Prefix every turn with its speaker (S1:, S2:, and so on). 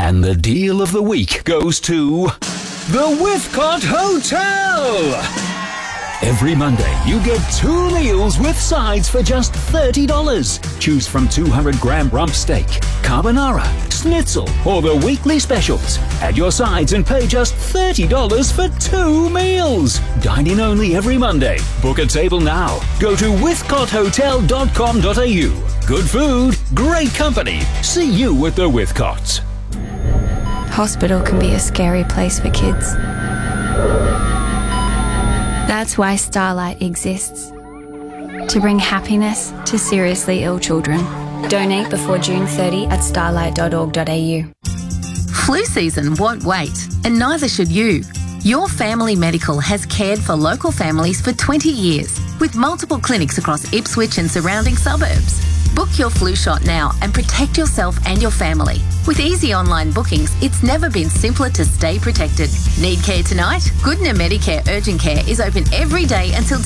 S1: And the deal of the week goes to the Withcott Hotel. Every Monday, you get 2 meals with sides for just $30. Choose from 200-gram rump steak, carbonara, schnitzel, or the weekly specials. Add your sides and pay just $30 for 2 meals. Dine in only every Monday. Book a table now. Go to withcotthotel.com.au. Good food, great company. See you at the Withcotts.
S2: Hospital can be a scary place for kids. That's why Starlight exists. To bring happiness to seriously ill children. Donate before June 30 at starlight.org.au.
S3: Flu season won't wait, and neither should you. Your Family Medical has cared for local families for 20 years, with multiple clinics across Ipswich and surrounding suburbs. Book your flu shot now and protect yourself and your family. With easy online bookings, it's never been simpler to stay protected. Need care tonight? Goodna Medicare Urgent Care is open every day until